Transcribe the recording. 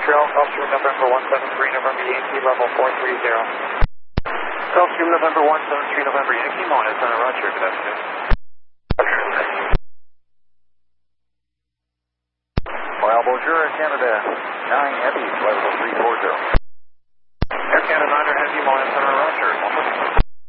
Montreal, Gulfstream November 173, November Yankee, level 430. Gulfstream November 173, November Yankee, Mona, Center, Roger, good afternoon. Well, Bonjour, Canada, 9 Heavy, level 340.